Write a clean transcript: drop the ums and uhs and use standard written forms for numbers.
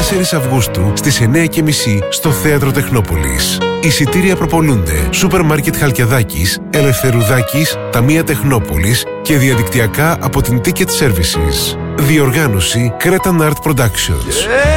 4 Αυγούστου στις 9:30 στο Θέατρο Τεχνόπολης. Εισιτήρια προπολούνται Σούπερ Μάρκετ Χαλκιαδάκης, Ελευθερουδάκης, Ταμεία Τεχνόπολης και διαδικτυακά από την Ticket Services. Διοργάνωση Cretan Art Productions.